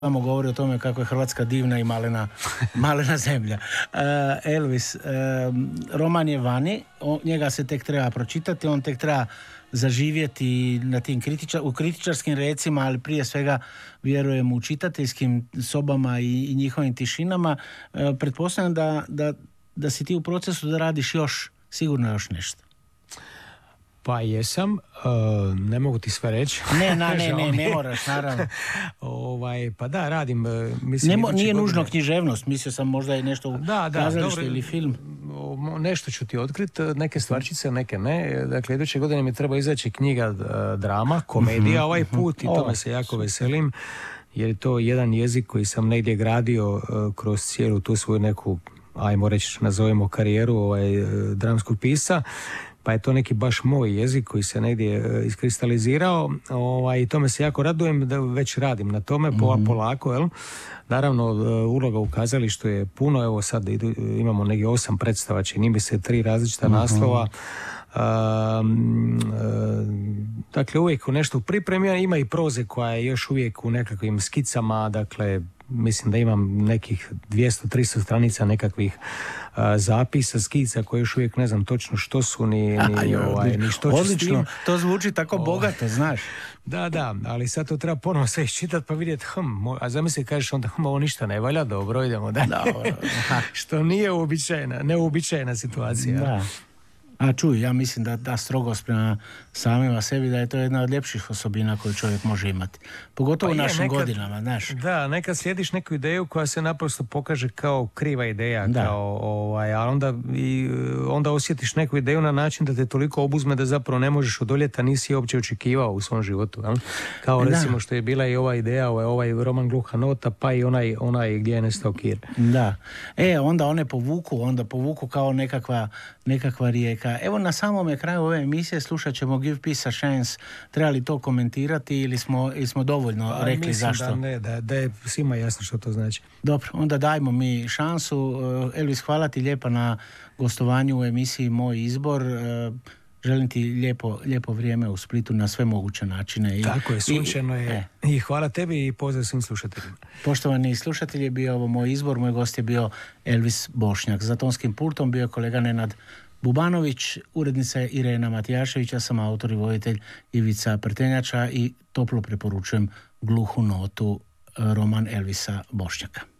samo govori o tome kako je Hrvatska divna i malena zemlja. Elvis, roman je vani, njega se tek treba pročitati, on tek treba zaživjeti na tim u kritičarskim recima, ali prije svega vjerujem u čitateljskim sobama i njihovim tišinama. Pretpostavljam da si ti u procesu da radiš sigurno još nešto. Pa jesam, ne mogu ti sve reći. Ne moraš, naravno. Pa da, radim. Mislim, nije nužno književnost, mislio sam možda i nešto u kazalište ili film. Nešto ću ti otkriti, neke stvarčice, neke ne. Dakle, iduće godine mi treba izaći knjiga drama, komedija ovaj put i tome se jako veselim, jer je to jedan jezik koji sam negdje gradio kroz cijelu tu svoju neku, ajmo reći, nazovemo karijeru dramskog pisca. Pa je to neki baš moj jezik koji se negdje iskristalizirao i tome se jako radujem da već radim na tome polako, jel? Naravno, uloga u kazalištu je puno, evo sad imamo negdje 8 predstava, čini mi se 3 različita naslova. Dakle, uvijek u nešto u pripremi, ima i proze koja je još uvijek u nekakvim skicama, dakle, mislim da imam nekih 200-300 stranica nekakvih zapisa, skica koje još uvijek ne znam točno što su ni što ću s tim. To zvuči tako bogato, znaš. Da, ali sad to treba ponovno sve iščitati pa vidjeti, a zamisli kažeš onda, ovo ništa ne valja, dobro, idemo dalje. Što nije neuobičajena situacija. Da. A čuj, ja mislim da strogost prema samima sebi, da je to jedna od ljepših osobina koju čovjek može imati. Pogotovo u našim godinama, znaš. Da, nekad slijediš neku ideju koja se naprosto pokaže kao kriva ideja, a onda osjetiš neku ideju na način da te toliko obuzme da zapravo ne možeš odoljeti, a nisi je uopće očekivao u svom životu. Jel? Kao recimo što je bila i ova ideja, ovaj roman Gluha nota, pa i onaj gdje je nestao Kir. Da. Onda one povuku kao nekakva rijeka. Evo na samome kraju ove emisije slušat ćemo Give Peace a Chance. Treba li to komentirati ili smo dovoljno rekli zašto? Da je svima jasno što to znači. Dobro, onda dajmo mi šansu. Elvis, hvala ti lijepa na gostovanju u emisiji Moj izbor. Želim ti lijepo vrijeme u Splitu na sve moguće načine. Tako je, sunčano je. I hvala tebi i pozdrav svim slušateljima. Poštovani slušatelji, bio ovo Moj izbor. Moj gost je bio Elvis Bošnjak. Za tonskim pultom bio je kolega Nenad Bubanović, urednica je Irena Matijašević, ja sam autor i voditelj Ivica Prtenjača i toplo preporučujem Gluhu notu, roman Elvisa Bošnjaka.